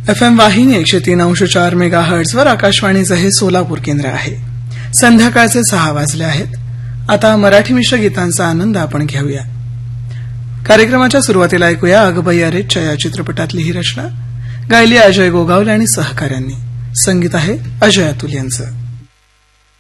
FM वाहिनी 103.4 मेगाहर्ट्झवर आकाशवाणीचं हे सोलापूर केंद्र आहे. संध्याकाळचे 6 वाजले आहेत. आता मराठी मिश्र गीतांचा आनंद आपण घेऊया. कार्यक्रमाच्या सुरुवातीला ऐकूया अगबाई अरेच्या या चित्रपटातली ही रचना. गायली अजय गोगावले आणि सहकाऱ्यांनी. संगीत आहे अजय अतुल यांचं.